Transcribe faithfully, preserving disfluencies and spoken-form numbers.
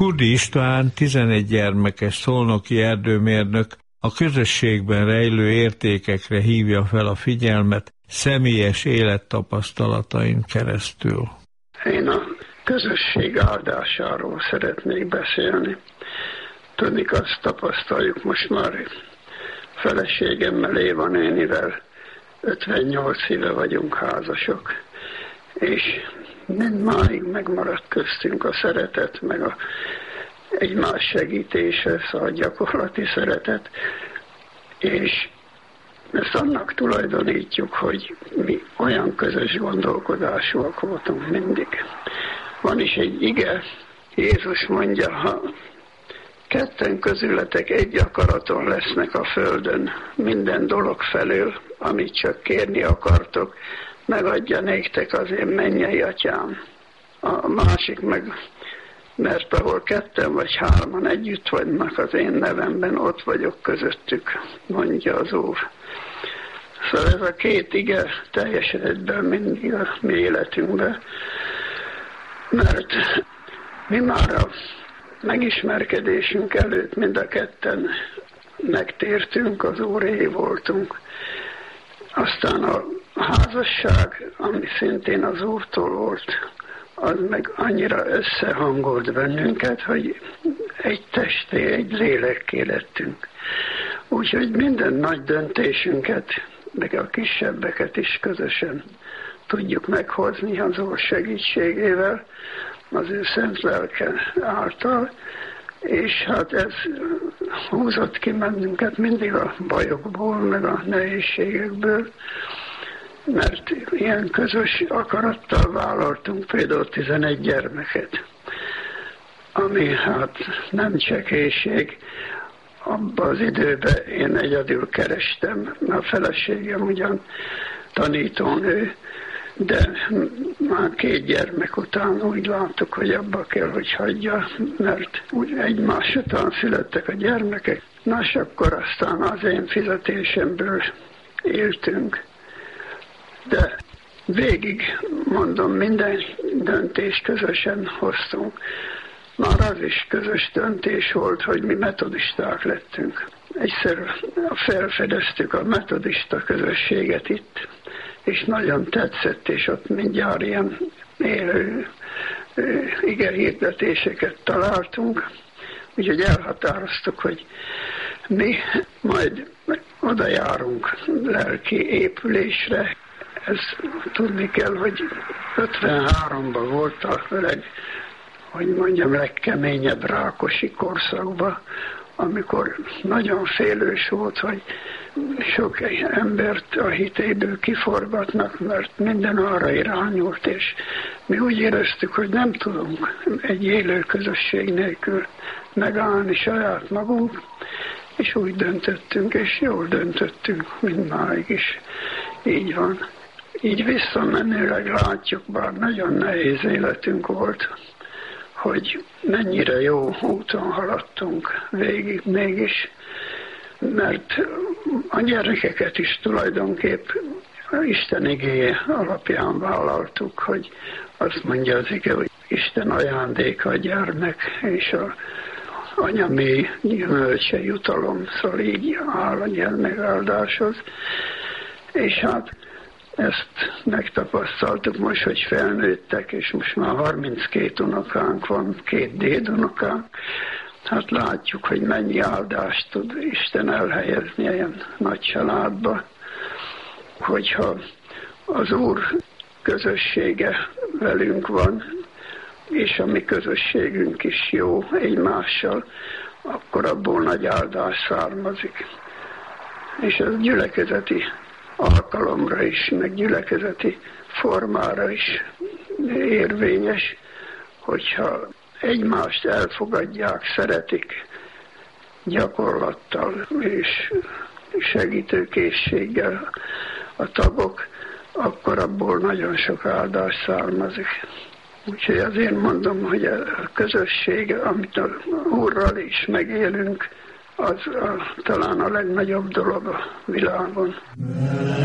Kurdi István, tizenegy gyermekes szolnoki erdőmérnök, a közösségben rejlő értékekre hívja fel a figyelmet személyes élettapasztalatain keresztül. Én a közösség áldásáról szeretnék beszélni. Tudnik, azt tapasztaljuk most már feleségemmel, Éva nénivel, ötvennyolc éve vagyunk házasok, és mindmáig megmaradt köztünk a szeretet, meg a egymás segítése, szóval a gyakorlati szeretet, és ezt annak tulajdonítjuk, hogy mi olyan közös gondolkodásúak voltunk mindig. Van is egy ige, Jézus mondja, ha ketten közületek egy akaraton lesznek a földön, minden dolog felől, amit csak kérni akartok, megadja néktek az én mennyei atyám. A másik meg, mert ahol ketten vagy hárman együtt vannak az én nevemben, ott vagyok közöttük, mondja az Úr. Szóval ez a két ige teljesedett mindig a mi életünkbe, mert mi már a megismerkedésünk előtt mind a ketten megtértünk, az Úré voltunk. Aztán a házasság, ami szintén az Úrtól volt, az meg annyira összehangolt bennünket, hogy egy testé, egy lélekké lettünk. Úgyhogy minden nagy döntésünket, meg a kisebbeket is közösen tudjuk meghozni az Úr segítségével, az ő szent lelke által, és hát ez húzott ki bennünket mindig a bajokból, meg a nehézségekből, mert ilyen közös akarattal vállaltunk például tizenegy gyermeket, ami hát nem csekélység. Abban az időben én egyedül kerestem, a feleségem ugyan tanítónő, de már két gyermek után úgy láttuk, hogy abba kell, hogy hagyja, mert úgy egymás után születtek a gyermekek. Nos, akkor aztán az én fizetésemből éltünk. De végig, mondom, minden döntést közösen hoztunk. Már az is közös döntés volt, hogy mi metodisták lettünk. Egyszer felfedeztük a metodista közösséget itt, és nagyon tetszett, és ott mindjárt ilyen élő igehirdetéseket találtunk. Úgyhogy elhatároztuk, hogy mi majd oda járunk lelki épülésre. Ez tudni kell, hogy ötvenháromban volt a leg, hogy mondjam, legkeményebb rákosi korszakban, amikor nagyon félős volt, hogy sok embert a hitéből kiforgatnak, mert minden arra irányult, és mi úgy éreztük, hogy nem tudunk egy élő közösség nélkül megállni saját magunk, és úgy döntöttünk, és jól döntöttünk, mindmáig is így van. Így visszamenőleg látjuk, bár nagyon nehéz életünk volt, hogy mennyire jó úton haladtunk végig mégis, mert a gyerekeket is tulajdonképp Isten igéje alapján vállaltuk, hogy azt mondja az ige, hogy Isten ajándéka a gyermek, és a anya mély gyümölcse jutalom, szóval így áll a gyermekáldáshoz. És hát ezt megtapasztaltuk most, hogy felnőttek, és most már harminckét unokánk van, két dédunokánk. Hát látjuk, hogy mennyi áldást tud Isten elhelyezni ilyen nagy családba, hogyha az Úr közössége velünk van, és a mi közösségünk is jó egymással, akkor abból nagy áldás származik. És ez gyülekezeti alkalomra is, meg gyülekezeti formára is érvényes, hogyha egymást elfogadják, szeretik gyakorlattal és segítőkészséggel a tagok, akkor abból nagyon sok áldás származik. Úgyhogy azért mondom, hogy a közösség, amit a Úrral is megélünk, az a, talán a legnagyobb dolog a világon.